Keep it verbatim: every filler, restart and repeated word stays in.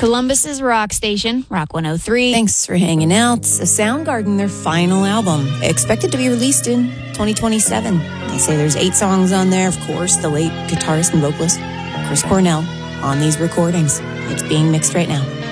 Columbus's rock station, Rock one oh three. Thanks for hanging out. Soundgarden, their final album, expected to be released in twenty twenty-seven. They say there's eight songs on there. Of course, the late guitarist and vocalist Chris Cornell on these recordings. It's being mixed right now.